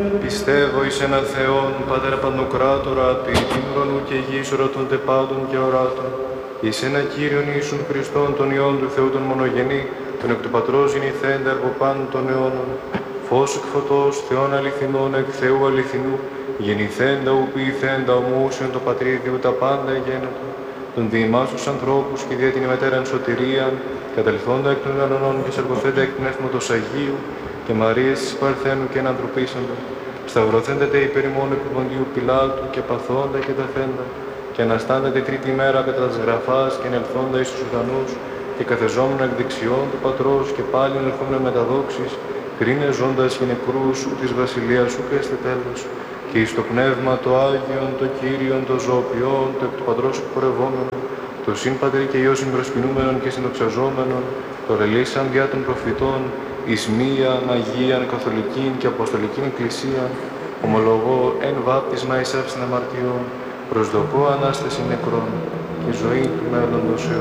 Πιστεύω εις έναν Θεόν, Πατέρα Παντοκράτορα, ποιητήν ουρανού και γης, ορατώνται πάντων και οράτων, εις ένα Κύριον Ιησούν Χριστόν, τον Υιόν του Θεού τον μονογενή, τον εκ του Πατρός γεννηθέντα από πάντων των αιώνων, φως εκ φωτός, Θεόν αληθινών, εκ Θεού αληθινού, γεννηθέντα ου ποιηθέντα ομούσιον το Πατρίδιου τα πάντα γένετο, των διημάς τους ανθρώπους και δια την ημετέραν σωτηρίαν, καταληθόντα εκ των ουρανών και σαρκωθέντα εκ πνεύματος Αγίου, και Μαρίας της Παρθένου και ανθρωπίσαντα, σταυρωθέντα τε υπέρ ημών επί Ποντίου Πιλάτου και παθόντα και ταφέντα, και αναστάντα τη τρίτη μέρα κατά τας γραφάς και ενελθόντα εις τους ουρανούς, και καθεζόμουν εκ δεξιών του Πατρός και πάλι ενελθόμουν με τα δόξης, κρίνε ζώντας και νεκρούς σου της βασιλείας σου και έστε τέλος, και εις το πνεύμα το Άγιον, το Κύριον, το ζωοποιόν, το εκ του Πατρός εκπορευόμενο, το συν Πατρί και Υιό συμπροσκυνούμενον και συνδοξαζόμενον, το ρελίσαν διά των προφητών, εις μίαν Αγίαν Καθολικήν και Αποστολικήν Εκκλησίαν, ομολογώ εν βάπτισμα εις άψιν αμαρτιών, προσδοκώ Ανάσταση νεκρών και ζωή του μέλλοντος αιώνα.